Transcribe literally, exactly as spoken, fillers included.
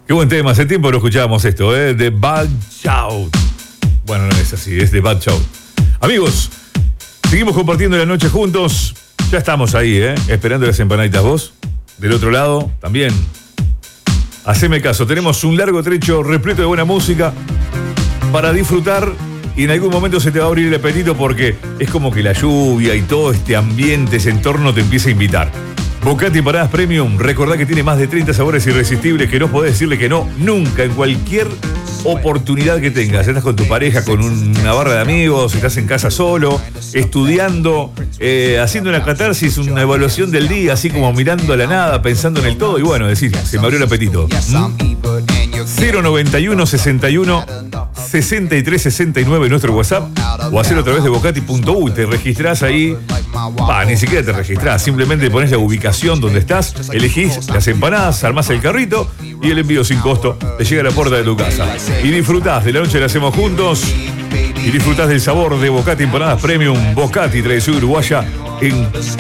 Qué buen tema, hace tiempo no escuchábamos esto, ¿eh? The Bad Shout. Bueno, no es así, es The Bad Shout. Amigos, seguimos compartiendo la noche juntos. Ya estamos ahí, ¿eh? Esperando las empanaditas. Vos, del otro lado, también. Haceme caso, tenemos un largo trecho repleto de buena música para disfrutar y en algún momento se te va a abrir el apetito porque es como que la lluvia y todo este ambiente, ese entorno te empieza a invitar. Bocati Empanadas Premium, recordá que tiene más de treinta sabores irresistibles que no podés decirle que no nunca, en cualquier oportunidad que tengas. Estás con tu pareja, con una barra de amigos, estás en casa solo, estudiando, eh, haciendo una catarsis, una evaluación del día, así como mirando a la nada, pensando en el todo y bueno, decís, se me abrió el apetito. ¿Mm? cero noventa y uno sesenta y uno sesenta y tres sesenta y nueve nuestro WhatsApp o hacerlo a través de bocati punto u y te registrás ahí. Pa, ni siquiera te registrás, simplemente pones la ubicación donde estás, elegís las empanadas, armás el carrito y el envío sin costo te llega a la puerta de tu casa. Y disfrutás de la noche, la hacemos juntos y disfrutás del sabor de Bocati Empanadas Premium, Bocati, tradición uruguaya en